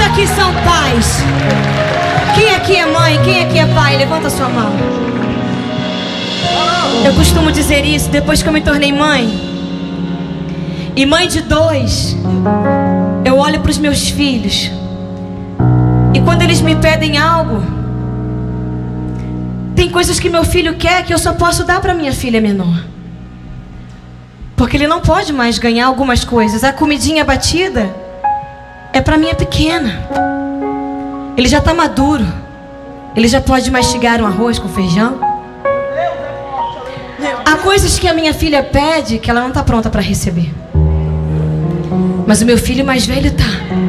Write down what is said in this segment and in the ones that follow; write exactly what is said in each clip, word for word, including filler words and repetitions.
aqui são pais? Quem aqui é mãe? Quem aqui é pai? Levanta a sua mão. Eu costumo dizer isso depois que eu me tornei mãe. E mãe de dois, eu olho para os meus filhos. E quando eles me pedem algo, tem coisas que meu filho quer que eu só posso dar para minha filha menor. Porque ele não pode mais ganhar algumas coisas. A comidinha batida é para minha pequena. Ele já está maduro. Ele já pode mastigar um arroz com feijão. Há coisas que a minha filha pede que ela não está pronta para receber. Mas o meu filho mais velho está.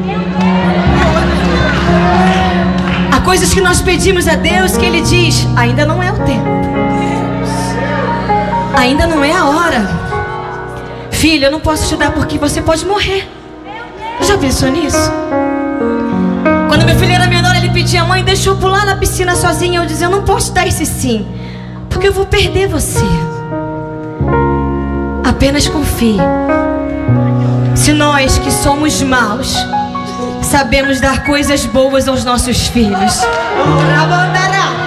Há coisas que nós pedimos a Deus que Ele diz: ainda não é o tempo, ainda não é a hora. Filho, eu não posso te dar porque você pode morrer. Já pensou nisso? Quando meu filho era menor, ele pedia: mãe, deixa eu pular na piscina sozinha. Eu dizia: eu não posso dar esse sim, porque eu vou perder você. Apenas confie. Se nós que somos maus sabemos dar coisas boas aos nossos filhos,